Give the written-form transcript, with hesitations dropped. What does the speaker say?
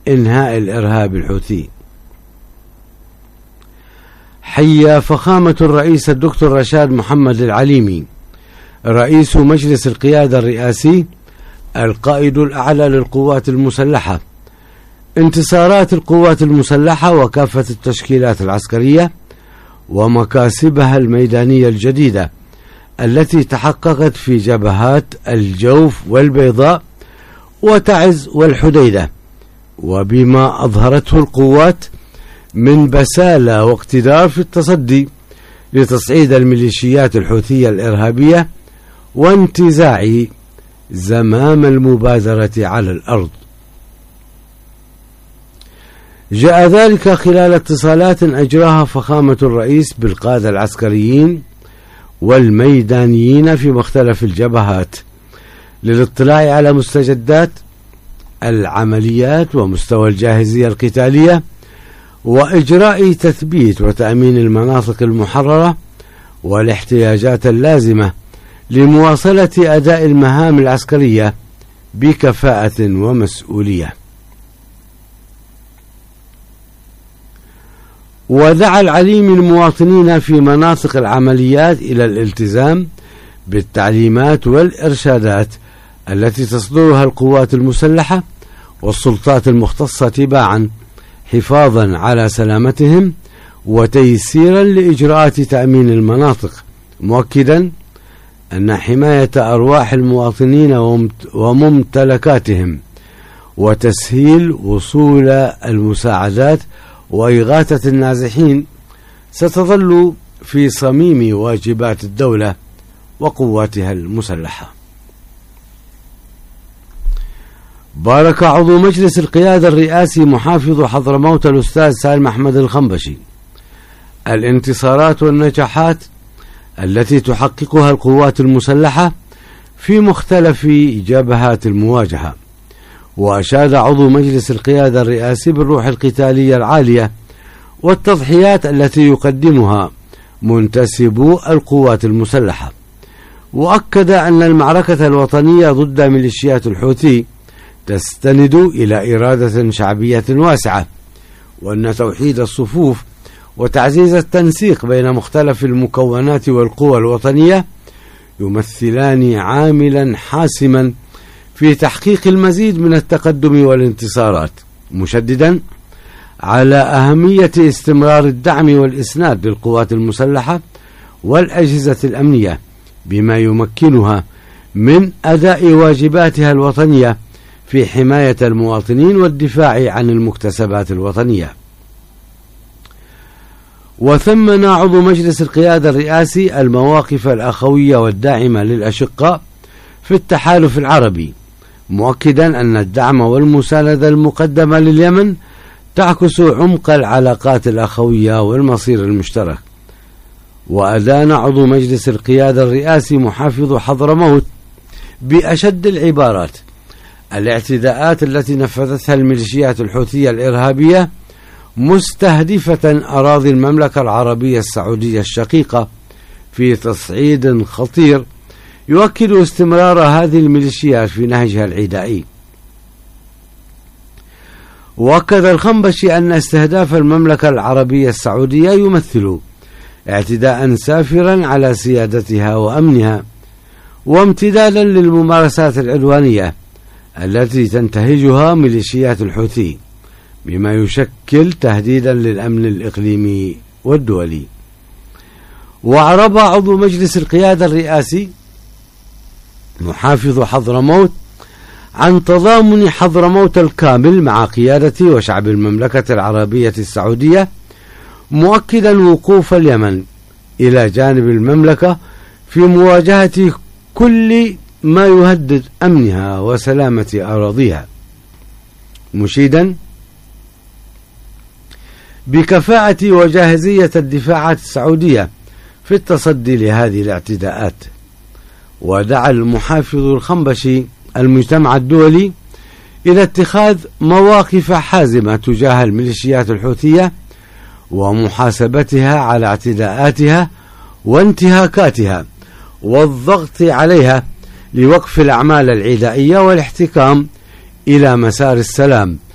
إنهاء الإرهاب الحوثي. حيا فخامة الرئيس الدكتور رشاد محمد العليمي رئيس مجلس القيادة الرئاسي القائد الأعلى للقوات المسلحة انتصارات القوات المسلحة وكافة التشكيلات العسكرية ومكاسبها الميدانية الجديدة التي تحققت في جبهات الجوف والبيضاء وتعز والحديدة، وبما أظهرته القوات من بسالة واقتدار في التصدي لتصعيد الميليشيات الحوثية الإرهابية وانتزاع زمام المبادرة على الأرض. جاء ذلك خلال اتصالات أجراها فخامة الرئيس بالقادة العسكريين والميدانيين في مختلف الجبهات للاطلاع على مستجدات العمليات ومستوى الجاهزية القتالية وإجراء تثبيت وتأمين المناطق المحررة والاحتياجات اللازمة لمواصلة أداء المهام العسكرية بكفاءة ومسؤولية. ودعا العليمي المواطنين في مناطق العمليات إلى الالتزام بالتعليمات والإرشادات التي تصدرها القوات المسلحة والسلطات المختصة تباعا، حفاظا على سلامتهم وتيسيرا لإجراءات تأمين المناطق، مؤكدا أن حماية أرواح المواطنين وممتلكاتهم وتسهيل وصول المساعدات وإغاثة النازحين ستظل في صميم واجبات الدولة وقواتها المسلحة. بارك عضو مجلس القيادة الرئاسي محافظ حضرموت الأستاذ سالم أحمد الخنبشي الانتصارات والنجاحات التي تحققها القوات المسلحة في مختلف جبهات المواجهة، وأشاد عضو مجلس القيادة الرئاسي بالروح القتالية العالية والتضحيات التي يقدمها منتسبو القوات المسلحة، وأكد أن المعركة الوطنية ضد ميليشيات الحوثي تستند إلى إرادة شعبية واسعة، وأن توحيد الصفوف وتعزيز التنسيق بين مختلف المكونات والقوى الوطنية يمثلان عاملا حاسما في تحقيق المزيد من التقدم والانتصارات، مشددا على أهمية استمرار الدعم والإسناد للقوات المسلحة والأجهزة الأمنية بما يمكنها من أداء واجباتها الوطنية في حماية المواطنين والدفاع عن المكتسبات الوطنية. وثمن عضو مجلس القيادة الرئاسي المواقف الأخوية والداعمة للأشقاء في التحالف العربي، مؤكدا أن الدعم والمساندة المقدمة لليمن تعكس عمق العلاقات الأخوية والمصير المشترك. وأدان عضو مجلس القيادة الرئاسي محافظ حضرموت بأشد العبارات الاعتداءات التي نفذتها الميليشيات الحوثية الإرهابية مستهدفة أراضي المملكة العربية السعودية الشقيقة في تصعيد خطير يؤكد استمرار هذه الميليشيات في نهجها العدائي. وأكد الخنبشي أن استهداف المملكة العربية السعودية يمثل اعتداء سافرا على سيادتها وأمنها وامتدادا للممارسات العدوانية التي تنتهجها ميليشيات الحوثي، بما يشكل تهديدا للأمن الإقليمي والدولي. وأعرب عضو مجلس القيادة الرئاسي محافظ حضرموت عن تضامن حضرموت الكامل مع قيادة وشعب المملكة العربية السعودية، مؤكدا وقوف اليمن إلى جانب المملكة في مواجهة كل ما يهدد أمنها وسلامة أراضيها، مشيدا بكفاءة وجاهزية الدفاعات السعودية في التصدي لهذه الاعتداءات. ودعا المحافظ الخنبشي المجتمع الدولي إلى اتخاذ مواقف حازمة تجاه الميليشيات الحوثية ومحاسبتها على اعتداءاتها وانتهاكاتها والضغط عليها لوقف الأعمال العدائية والاحتكام إلى مسار السلام